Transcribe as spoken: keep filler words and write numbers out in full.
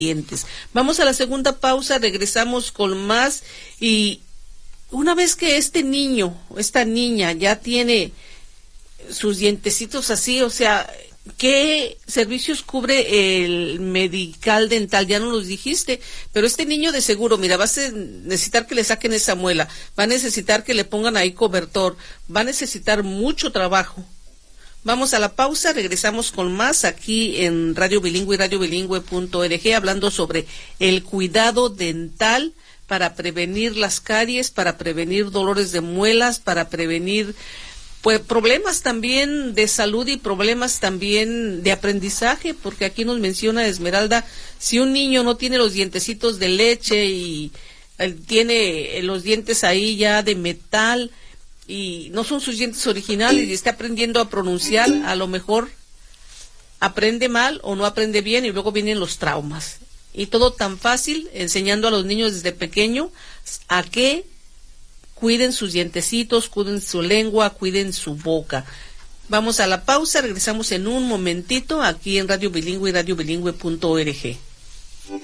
dientes. Vamos a la segunda pausa, regresamos con más. Y una vez que este niño, esta niña ya tiene sus dientecitos así, o sea, ¿qué servicios cubre el medical dental? Ya no los dijiste, pero este niño de seguro, mira, va a necesitar que le saquen esa muela, va a necesitar que le pongan ahí cobertor, va a necesitar mucho trabajo. Vamos a la pausa, regresamos con más aquí en Radio Bilingüe y radio bilingüe punto org, hablando sobre el cuidado dental para prevenir las caries, para prevenir dolores de muelas, para prevenir pues problemas también de salud y problemas también de aprendizaje, porque aquí nos menciona Esmeralda, si un niño no tiene los dientecitos de leche y él tiene los dientes ahí ya de metal, y no son sus dientes originales y está aprendiendo a pronunciar, a lo mejor aprende mal o no aprende bien y luego vienen los traumas. Y todo tan fácil, enseñando a los niños desde pequeño a que cuiden sus dientecitos, cuiden su lengua, cuiden su boca. Vamos a la pausa, regresamos en un momentito aquí en Radio Bilingüe y radio bilingüe punto org.